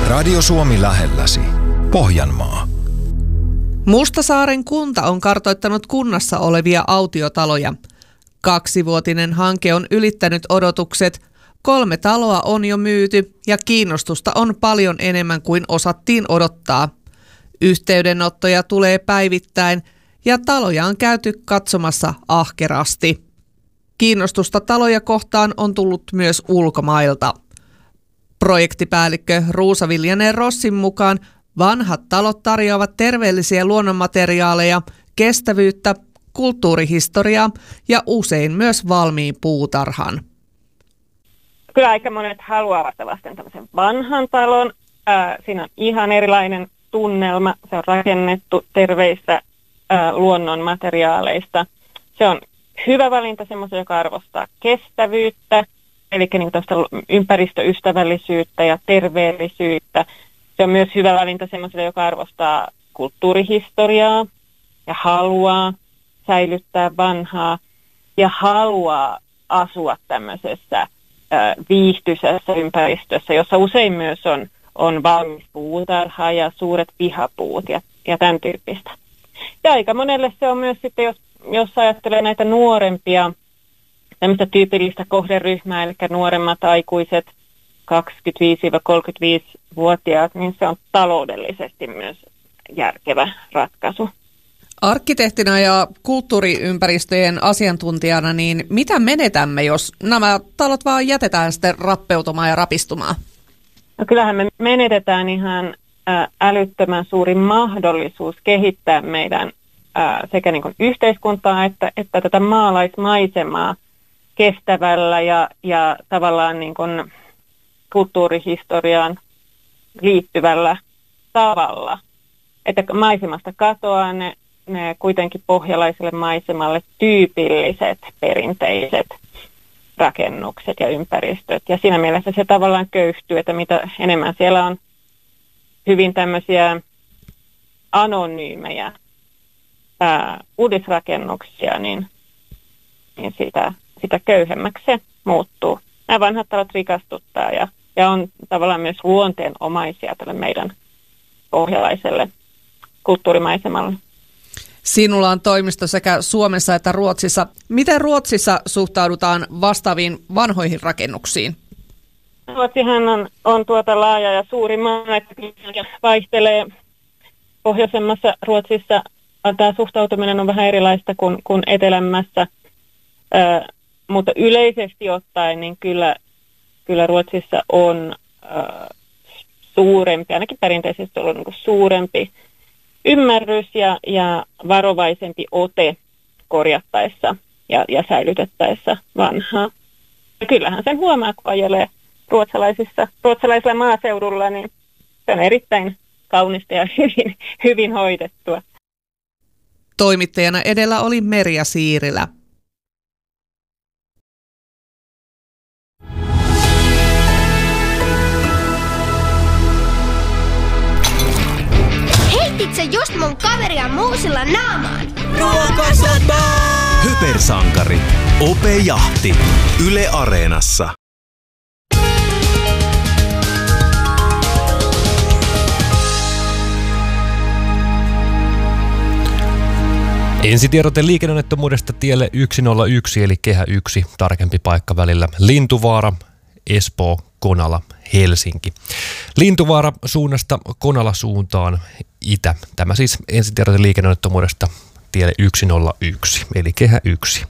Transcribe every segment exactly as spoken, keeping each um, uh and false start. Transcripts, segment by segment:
Radio Suomi lähelläsi. Pohjanmaa. Mustasaaren kunta on kartoittanut kunnassa olevia autiotaloja. Kaksivuotinen hanke on ylittänyt odotukset. Kolme taloa on jo myyty ja kiinnostusta on paljon enemmän kuin osattiin odottaa. Yhteydenottoja tulee päivittäin ja taloja on käyty katsomassa ahkerasti. Kiinnostusta taloja kohtaan on tullut myös ulkomailta. Projektipäällikkö Ruusa Viljanen Rossin mukaan vanhat talot tarjoavat terveellisiä luonnonmateriaaleja, kestävyyttä, kulttuurihistoriaa ja usein myös valmiin puutarhan. Kyllä aika monet haluavat vasten tämmöisen vanhan talon. Ää, siinä on ihan erilainen tunnelma. Se on rakennettu terveistä ää, luonnonmateriaaleista. Se on hyvä valinta semmoisen, joka arvostaa kestävyyttä, eli niin tästä ympäristöystävällisyyttä ja terveellisyyttä. Se on myös hyvä valinta semmoiselle, joka arvostaa kulttuurihistoriaa ja haluaa säilyttää vanhaa ja haluaa asua tämmöisessä äh, viihtyisässä ympäristössä, jossa usein myös on, on valmis puutarha ja suuret pihapuut ja, ja tämän tyyppistä. Ja aika monelle se on myös sitten, jos, jos ajattelee näitä nuorempia, tämmöistä tyypillistä kohderyhmää, eli nuoremmat aikuiset, kaksikymmentäviisi–kolmekymmentäviisi-vuotiaat, niin se on taloudellisesti myös järkevä ratkaisu. Arkkitehtina ja kulttuuriympäristöjen asiantuntijana, niin mitä menetämme, jos nämä talot vaan jätetään sitten rappeutumaan ja rapistumaan? No kyllähän me menetetään ihan ä, älyttömän suuri mahdollisuus kehittää meidän ä, sekä niin kuin yhteiskuntaa että, että tätä maalaismaisemaa kestävällä ja, ja tavallaan niin kuin kulttuurihistoriaan liittyvällä tavalla. Että maisemasta katoaa ne, ne kuitenkin pohjalaiselle maisemalle tyypilliset perinteiset rakennukset ja ympäristöt. Ja siinä mielessä se tavallaan köyhtyy, että mitä enemmän siellä on hyvin tämmöisiä anonyymejä ää, uudisrakennuksia, niin, niin sitä, sitä köyhemmäksi se muuttuu. Nämä vanhat talot rikastuttaa ja, ja on tavallaan myös luonteenomaisia tälle meidän pohjalaiselle kulttuurimaisemalle. Sinulla on toimisto sekä Suomessa että Ruotsissa. Miten Ruotsissa suhtaudutaan vastaaviin vanhoihin rakennuksiin? Ruotsihan on, on tuota laaja ja suuri maa, että vaihtelee. Pohjoisemmassa Ruotsissa tämä suhtautuminen on vähän erilaista kuin, kuin etelämmässä. Ö, mutta yleisesti ottaen, niin kyllä, kyllä Ruotsissa on ö, suurempi, ainakin perinteisesti ollut niin kuin suurempi ymmärrys ja, ja varovaisempi ote korjattaessa ja, ja säilytettäessä vanhaa. Ja kyllähän sen huomaa, kun ajelee ruotsalaisissa, ruotsalaisilla maaseudulla, niin se on erittäin kaunista ja hyvin, hyvin hoidettua. Toimittajana edellä oli Merja Siirilä. Heitit sä just mun kaveria muusilla naamaan? Ruokasota! Hypersankari. Ope Jahti. Yle Areenassa. Ensitiedote liikenneonnettomuudesta tielle yksi nolla yksi eli kehä yksi, tarkempi paikka välillä Lintuvaara, Espoo, Konala, Helsinki. Lintuvaara suunnasta Konala suuntaan itä. Tämä siis ensitiedote liikenneonnettomuudesta tielle yksi nolla yksi eli kehä yksi.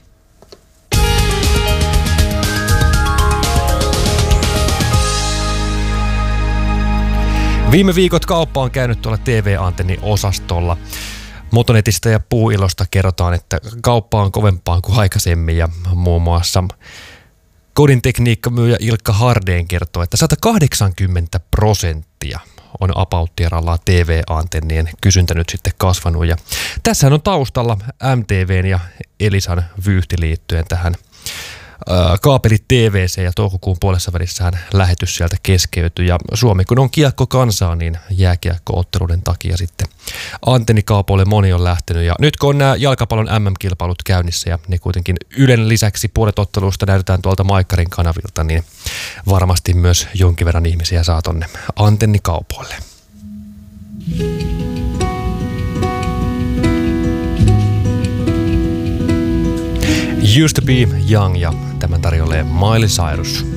Viime viikot kauppa on käynyt tuolla T V-antenni-osastolla. Motonetista ja puuilosta kerrotaan, että kauppa on kovempaa kuin aikaisemmin ja muun muassa kodin tekniikkamyyjä Ilkka Hardeen kertoo, että sata kahdeksankymmentä prosenttia on About-tieralla T V-antennien kysyntä nyt sitten kasvanut. Ja tässähän on taustalla M T V:n ja Elisan vyyhti liittyen tähän kaapelit T V C ja toukokuun puolessa välissähän lähetys sieltä keskeytyi. Ja Suomi kun on kiekkokansaa, niin jääkiekko-otteluiden takia sitten antennikaupoille moni on lähtenyt. Ja nyt kun on nämä jalkapallon M M-kilpailut käynnissä ja ne kuitenkin Ylen lisäksi puolet ottelusta näytetään tuolta Maikkarin kanavilta, niin varmasti myös jonkin verran ihmisiä saa tonne antennikaupoille. Used to be young ja tämän tarjoilee Miley Cyrus.